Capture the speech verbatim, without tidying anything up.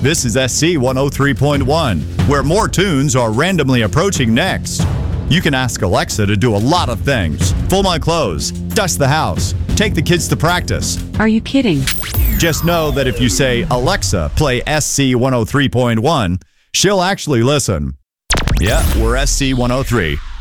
This is S C one oh three point one, where more tunes are randomly approaching next. You can ask Alexa to do a lot of things. Fold my clothes, dust the house, take the kids to practice. Are you kidding? Just know that if you say, Alexa, play S C one oh three point one, she'll actually listen. Yeah, we're S C one oh three.